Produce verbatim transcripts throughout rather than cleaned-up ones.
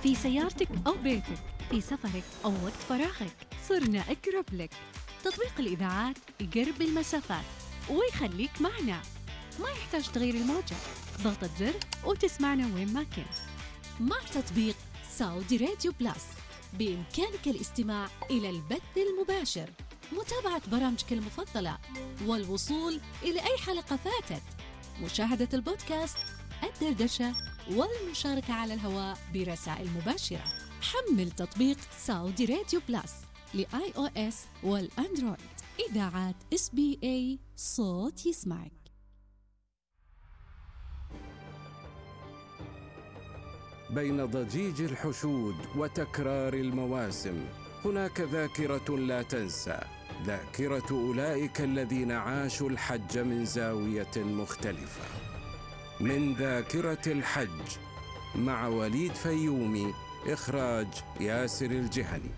في سيارتك أو بيتك، في سفرك أو وقت فراغك، صرنا أقرب لك. تطبيق الإذاعات يقرب المسافات ويخليك معنا، ما يحتاج تغيير الموجة، ضغطة زر وتسمعنا وين ما كنت. مع تطبيق سعودي راديو بلس بإمكانك الاستماع إلى البث المباشر، متابعة برامجك المفضلة، والوصول إلى أي حلقة فاتت، مشاهدة البودكاست، الدردشة، والمشاركة على الهواء برسائل مباشرة. حمل تطبيق سعودي راديو بلس لآي أو إس والأندرويد. إذاعات إس بي إيه، صوت يسمعك. بين ضجيج الحشود وتكرار المواسم هناك ذاكرة لا تنسى، ذاكرة أولئك الذين عاشوا الحج من زاوية مختلفة. من ذاكرة الحج مع وليد فيومي، إخراج ياسر الجهني.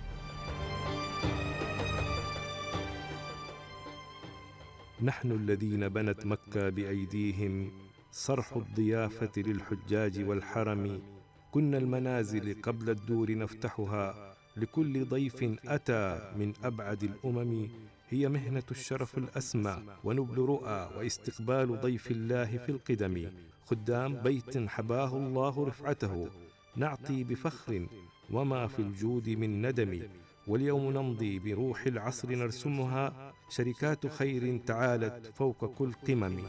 نحن الذين بنت مكة بأيديهم، صرح الضيافة للحجاج والحرم، كنا المنازل قبل الدور نفتحها لكل ضيف أتى من أبعد الأمم. هي مهنة الشرف الأسمى ونبل رؤى واستقبال ضيف الله في القدم. خدام بيت حباه الله رفعته، نعطي بفخر وما في الجود من ندم. واليوم نمضي بروح العصر نرسمها، شركات خير تعالت فوق كل قمم.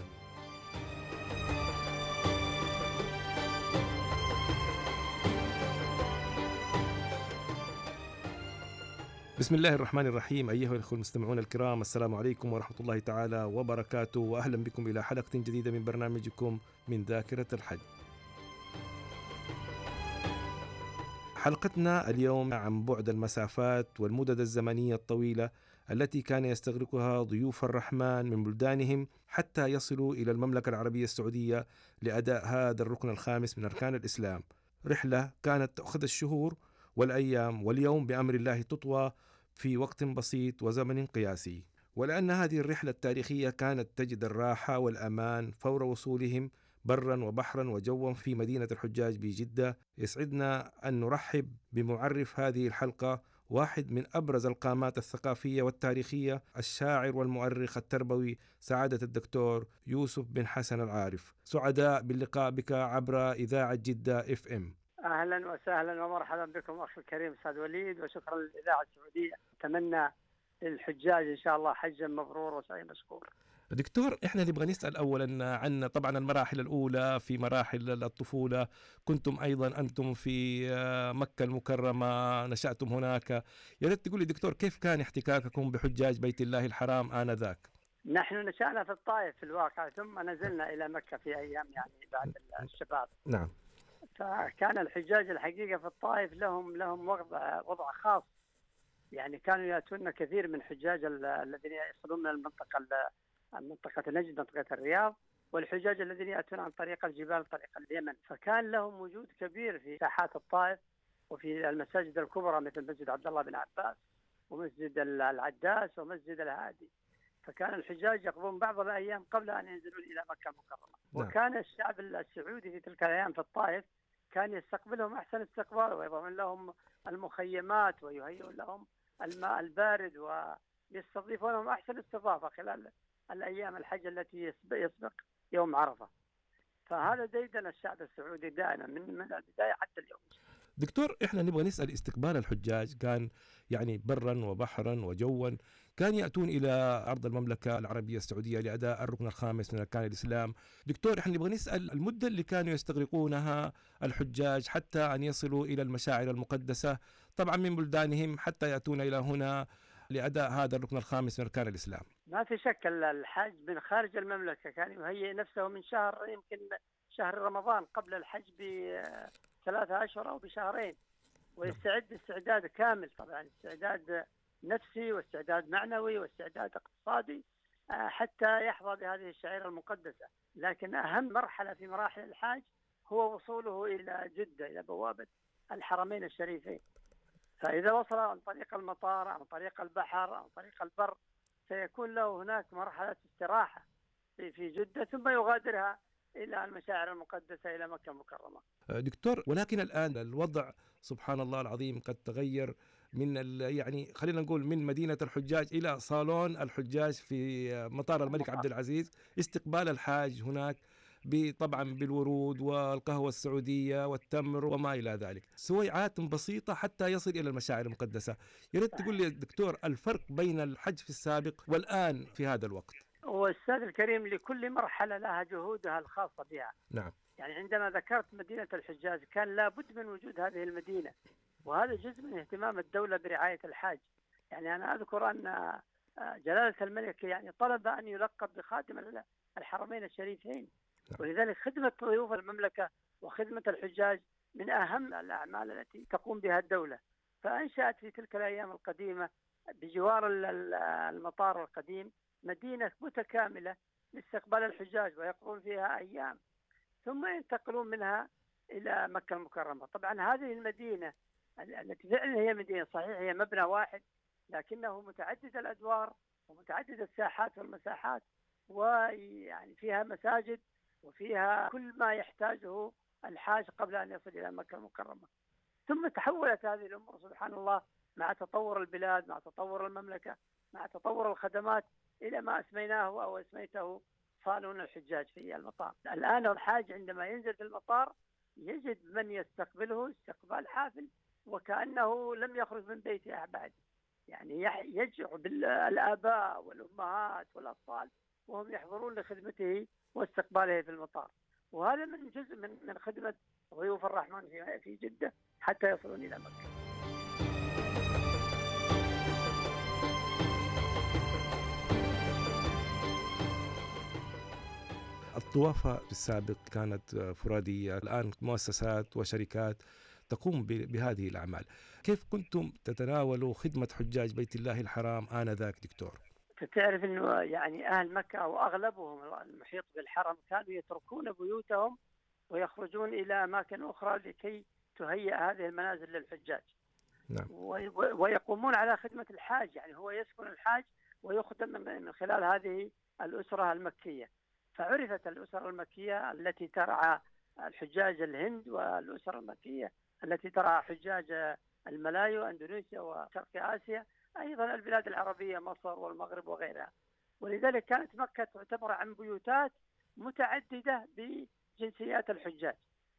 بسم الله الرحمن الرحيم. أيها الأخوة المستمعون الكرام، السلام عليكم ورحمة الله تعالى وبركاته، وأهلا بكم إلى حلقة جديدة من برنامجكم من ذاكرة الحج. حلقتنا اليوم عن بعد المسافات والمدد الزمنية الطويلة التي كان يستغرقها ضيوف الرحمن من بلدانهم حتى يصلوا إلى المملكة العربية السعودية لأداء هذا الركن الخامس من أركان الإسلام. رحلة كانت تأخذ الشهور والأيام، واليوم بأمر الله تطوى في وقت بسيط وزمن قياسي. ولأن هذه الرحلة التاريخية كانت تجد الراحة والأمان فور وصولهم برا وبحرا وجوا في مدينة الحجاج بجدة، يسعدنا أن نرحب بمعرف هذه الحلقة، واحد من أبرز القامات الثقافية والتاريخية، الشاعر والمؤرخ التربوي سعادة الدكتور يوسف بن حسن العارف. سعداء باللقاء بك عبر إذاعة جدة إف إم. أهلا وسهلا ومرحبا بكم أخي الكريم أستاذ وليد، وشكرا للإذاعة السعودية. أتمنى للحجاج إن شاء الله حجا مبرور وسعي مشكور. دكتور، احنا نبغى نسأل اولا عن طبعا المراحل الاولى في مراحل الطفولة. كنتم ايضا انتم في مكة المكرمة، نشأتم هناك. يا ريت تقول لي دكتور، كيف كان احتكاككم بحجاج بيت الله الحرام آنذاك؟ نحن نشأنا في الطائف في الواقع، ثم نزلنا الى مكة في ايام يعني بعد الشباب. نعم. فكان الحجاج الحقيقة في الطائف لهم لهم وضع وضع خاص، يعني كانوا يأتون كثير من حجاج الذين يصلون من المنطقة منطقة نجد، منطقة الرياض، والحجاج الذين يأتون عن طريق الجبال طريق اليمن. فكان لهم وجود كبير في ساحات الطائف وفي المساجد الكبرى مثل مسجد عبد الله بن عباس ومسجد العداس ومسجد الهادي. فكان الحجاج يقضون بعض الأيام قبل أن ينزلون إلى مكة المكرمة. نعم. وكان الشعب السعودي في تلك الأيام في الطائف كان يستقبلهم أحسن استقبال، ويضعون لهم المخيمات ويهيئون لهم الماء البارد ويستضيفونهم أحسن استضافة خلال الأيام الحج التي يسبق يوم عرفة. فهذا ديدن الشعب السعودي دائما من من البداية حتى اليوم. دكتور، احنا نبغى نسأل، استقبال الحجاج كان يعني برا وبحرا وجوا، كان يأتون إلى أرض المملكة العربية السعودية لأداء الركن الخامس من أركان الإسلام. دكتور، احنا نبغى نسأل المدة اللي كانوا يستغرقونها الحجاج حتى أن يصلوا إلى المشاعر المقدسة، طبعا من بلدانهم، حتى يأتون إلى هنا لأداء هذا الركن الخامس من أركان الإسلام. ما في شك الحاج من خارج المملكة كان يهيئ نفسه من شهر، يمكن شهر رمضان قبل الحج بثلاثة أشهر أو بشهرين، ويستعد استعداد كامل، طبعا استعداد نفسي واستعداد معنوي واستعداد اقتصادي حتى يحظى بهذه الشعيرة المقدسة. لكن أهم مرحلة في مراحل الحاج هو وصوله إلى جدة، إلى بوابة الحرمين الشريفين. فإذا وصل عن طريق المطار، عن طريق البحر، عن طريق البر، سيكون له هناك مرحلة استراحة في جدة، ثم يغادرها إلى المشاعر المقدسة إلى مكة المكرمة. دكتور، ولكن الآن الوضع سبحان الله العظيم قد تغير من يعني خلينا نقول من مدينة الحجاج إلى صالون الحجاج في مطار الملك عبد العزيز، استقبال الحاج هناك طبعا بالورود والقهوة السعودية والتمر وما إلى ذلك، سويعات بسيطة حتى يصل إلى المشاعر المقدسة. يا ريت تقول لي دكتور الفرق بين الحج في السابق والآن في هذا الوقت. والأستاذ الكريم لكل مرحلة لها جهودها الخاصة بها. نعم. يعني عندما ذكرت مدينة الحجاز كان لابد من وجود هذه المدينة، وهذا جزء من اهتمام الدولة برعاية الحاج. يعني أنا أذكر أن جلالة الملك يعني طلب أن يلقب بخادم الحرمين الشريفين، ولذلك خدمة ضيوف المملكة وخدمة الحجاج من أهم الأعمال التي تقوم بها الدولة. فأنشأت في تلك الأيام القديمة بجوار المطار القديم مدينة متكاملة لاستقبال الحجاج، ويقضون فيها أيام ثم ينتقلون منها إلى مكة المكرمة. طبعا هذه المدينة التي فعلا هي مدينة صحيح هي مبنى واحد، لكنه متعدد الأدوار ومتعدد الساحات والمساحات، ويعني فيها مساجد وفيها كل ما يحتاجه الحاج قبل أن يصل إلى مكة المكرمة. ثم تحولت هذه الأمور سبحان الله مع تطور البلاد، مع تطور المملكة، مع تطور الخدمات، إلى ما أسميناه أو أسميته صالون الحجاج في المطار. الآن الحاج عندما ينزل في المطار يجد من يستقبله استقبال حافل وكأنه لم يخرج من بيته بعد. يعني يجمع بالآباء والأمهات والأطفال وهم يحضرون لخدمته واستقباله في المطار، وهذا من جزء من من خدمة ضيوف الرحمن في في جدة حتى يصلون إلى مكة. الطوافة في السابق كانت فرادية، الآن مؤسسات وشركات تقوم بهذه الأعمال. كيف كنتم تتناولوا خدمة حجاج بيت الله الحرام آنذاك دكتور؟ تعرف أنه يعني أهل مكة أو أغلبهم المحيط بالحرم كانوا يتركون بيوتهم ويخرجون إلى أماكن أخرى لكي تهيئ هذه المنازل للحجاج. نعم. ويقومون على خدمة الحاج، يعني هو يسكن الحاج ويخدم من خلال هذه الأسرة المكية. فعرفت الأسر المكية التي ترعى الحجاج الهند، والأسر المكية التي ترعى حجاج الملايو وأندونيسيا وشرق آسيا، أيضا البلاد العربية مصر والمغرب وغيرها. ولذلك كانت مكة تعتبر عن بيوتات متعددة بجنسيات الحجاج،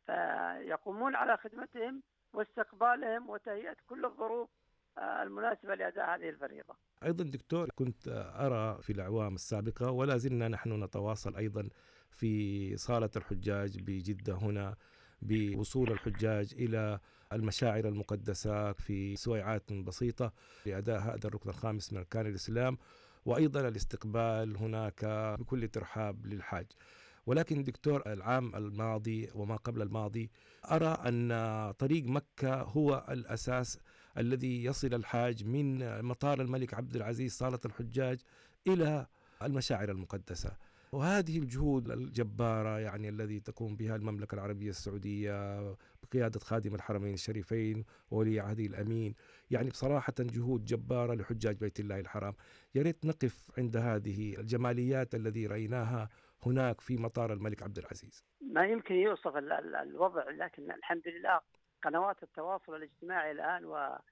فيقومون على خدمتهم واستقبالهم وتهيئة كل الظروف المناسبة لأداء هذه الفريضة. أيضا دكتور كنت أرى في الأعوام السابقة ولا زلنا نحن نتواصل أيضا في صالة الحجاج بجدة هنا بوصول الحجاج إلى المشاعر المقدسة في سويعات بسيطة لأداء هذا الركن الخامس من أركان الإسلام، وأيضا الاستقبال هناك بكل ترحاب للحاج. ولكن دكتور العام الماضي وما قبل الماضي أرى أن طريق مكة هو الأساس الذي يصل الحاج من مطار الملك عبد العزيز صالة الحجاج إلى المشاعر المقدسة، وهذه الجهود الجبارة يعني الذي تقوم بها المملكة العربية السعودية بقيادة خادم الحرمين الشريفين وولي عهده الأمين، يعني بصراحة جهود جبارة لحجاج بيت الله الحرام. يا ريت نقف عند هذه الجماليات الذي رأيناها هناك في مطار الملك عبد العزيز. ما يمكن يوصف الوضع، لكن الحمد لله قنوات التواصل الاجتماعي الآن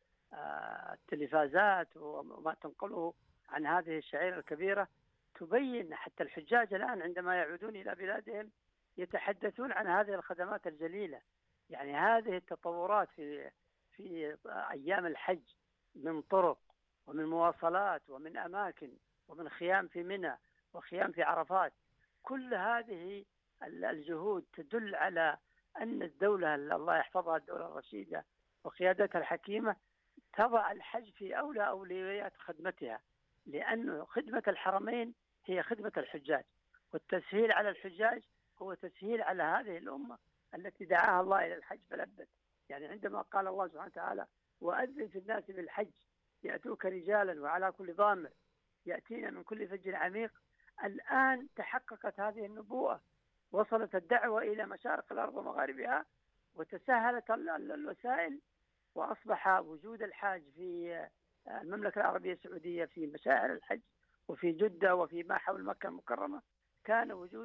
والتلفازات وما تنقله عن هذه الشعيرة الكبيرة تبين حتى الحجاج الآن عندما يعودون إلى بلادهم يتحدثون عن هذه الخدمات الجليلة. يعني هذه التطورات في في أيام الحج من طرق ومن مواصلات ومن أماكن ومن خيام في منى وخيام في عرفات، كل هذه الجهود تدل على أن الدولة الله يحفظها الدولة الرشيدة وقيادتها الحكيمة تضع الحج في أولى أولويات خدمتها، لأن خدمة الحرمين هي خدمة الحجاج، والتسهيل على الحجاج هو تسهيل على هذه الأمة التي دعاها الله إلى الحج فلبت. يعني عندما قال الله سبحانه وتعالى وأذن في الناس بالحج يأتوك رجالا وعلى كل ضامر يأتينا من كل فج عميق، الآن تحققت هذه النبوءة، وصلت الدعوة إلى مشارق الأرض ومغاربها وتسهلت الوسائل، وأصبح وجود الحاج في المملكة العربية السعودية في مشاعر الحج وفي جدة وفي ما حول مكة المكرمة كان وجود